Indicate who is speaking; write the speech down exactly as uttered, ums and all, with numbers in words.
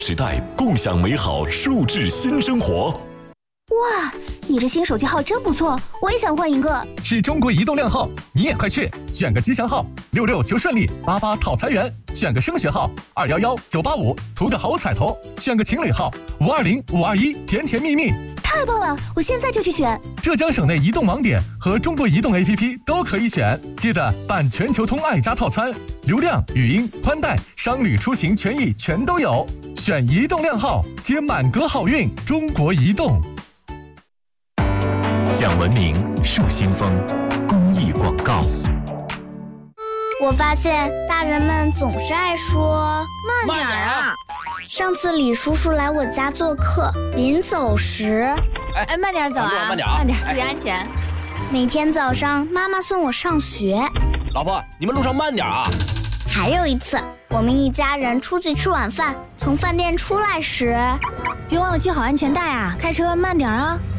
Speaker 1: 时代共享美好数字新生活。
Speaker 2: 哇，你这新手机号真不错，我也想换一个。
Speaker 3: 是中国移动靓号，你也快去选个吉祥号，六六求顺利，八八讨财源；选个升学号，二幺幺九八五，图个好彩头；选个情侣号，五二零五二一，甜甜蜜蜜。
Speaker 2: 太棒了，我现在就去选。
Speaker 3: 浙江省内移动网点和中国移动 A P P 都可以选，记得办全球通爱家套餐，流量、语音、宽带、商旅出行权益全都有。选移动靓号，接满格好运。中国移动。
Speaker 1: 讲文明树新风公益广告。
Speaker 4: 我发现大人们总是爱说
Speaker 5: 慢点啊。
Speaker 4: 上次李叔叔来我家做客，临走时，
Speaker 5: 哎，
Speaker 2: 慢点走啊，
Speaker 5: 慢点，
Speaker 2: 慢点，注意安全。
Speaker 4: 每天早上妈妈送我上学，
Speaker 5: 老婆，你们路上慢点啊。
Speaker 4: 还有一次，我们一家人出去吃晚饭，从饭店出来时，
Speaker 2: 别忘了系好安全带啊，开车慢点啊。